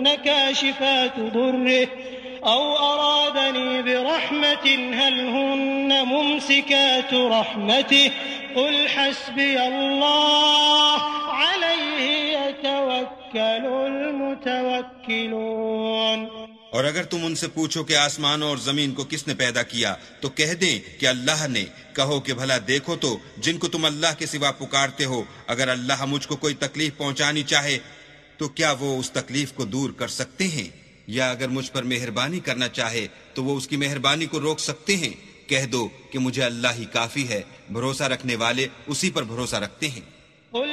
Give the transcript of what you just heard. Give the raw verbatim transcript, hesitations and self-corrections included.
काशिफातु दुर्रिहि औ अरादनी बिरहमतिन हल हुन्न मुमसिकातु रहमतिहि कुल हस्बियल्लाह अलैहि यतवक्कलुल मुतवक्किलून। और अगर तुम उनसे पूछो कि आसमानों और जमीन को किसने पैदा किया, तो कह दें कि अल्लाह ने। कहो कि भला देखो तो जिनको तुम अल्लाह के सिवा पुकारते हो, अगर अल्लाह मुझको कोई तकलीफ पहुंचानी चाहे तो क्या वो उस तकलीफ को दूर कर सकते हैं? या अगर मुझ पर मेहरबानी करना चाहे तो वो उसकी मेहरबानी को रोक सकते हैं? कह दो कि मुझे अल्लाह ही काफी है, भरोसा रखने वाले उसी पर भरोसा रखते हैं।